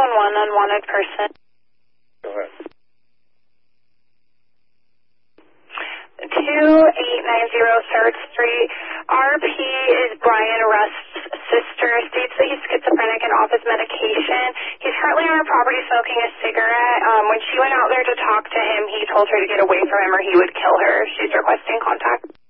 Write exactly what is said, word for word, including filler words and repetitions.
one one, unwanted person. Go ahead. two eight nine zero third Street. R P is Brian Rust's sister. States that he's schizophrenic and off his medication. He's currently on her property smoking a cigarette. Um, when she went out there to talk to him, he told her to get away from him or he would kill her. She's requesting contact.